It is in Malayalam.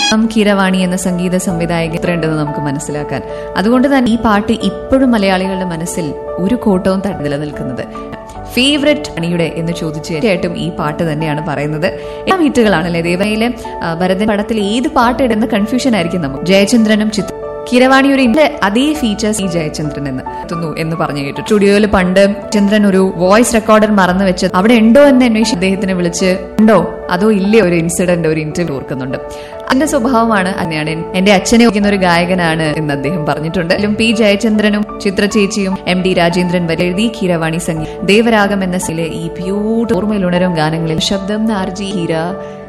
കീരവാണി എന്ന സംഗീത സംവിധായകൻ ഉണ്ടെന്ന് നമുക്ക് മനസ്സിലാക്കാൻ. അതുകൊണ്ട് തന്നെ ഈ പാട്ട് ഇപ്പോഴും മലയാളികളുടെ മനസ്സിൽ ഒരു കോട്ടവും നിലനിൽക്കുന്നത്. ഫേവറേറ്റ് അണിയുടെ എന്ന് ചോദിച്ചു തീർച്ചയായിട്ടും ഈ പാട്ട് തന്നെയാണ് പറയുന്നത്. എല്ലാം ഹിറ്റുകളാണല്ലേ. ദേവനയിലെ ഭരതൻ പടത്തിൽ ഏത് പാട്ട് ഇടുന്ന കൺഫ്യൂഷൻ ആയിരിക്കും നമുക്ക്. ജയചന്ദ്രനും കീരവാണി ഒരു അതേ ഫീച്ചേഴ്സ് ഈ ജയചന്ദ്രൻ എന്ന് പറഞ്ഞു കേട്ടു. സ്റ്റുഡിയോയിൽ പണ്ട് ചന്ദ്രൻ ഒരു വോയിസ് റെക്കോർഡർ മറന്നു വെച്ചത് അവിടെ ഉണ്ടോ എന്ന് അന്വേഷിച്ച് അദ്ദേഹത്തിന് വിളിച്ച് ഉണ്ടോ അതോ ഇല്ലേ ഒരു ഇൻസിഡന്റ് ഒരു ഇന്റർവ്യൂ ഓർക്കുന്നുണ്ട്. അതിന്റെ സ്വഭാവമാണ് അങ്ങനെയാണ്. എന്റെ അച്ഛനെ ഓർക്കുന്ന ഒരു ഗായകനാണ് എന്ന് അദ്ദേഹം പറഞ്ഞിട്ടുണ്ട്. പി ജയചന്ദ്രനും ചിത്ര ചേച്ചിയും MD രാജേന്ദ്രൻ വരെ എഴുതി കീരവാണി സംഗീതം ദേവരാഗം എന്ന സിലെ ഈ പ്യൂർ ഓർമ്മയിലുണരും ഗാനങ്ങളിൽ ശബ്ദം RG ഹീര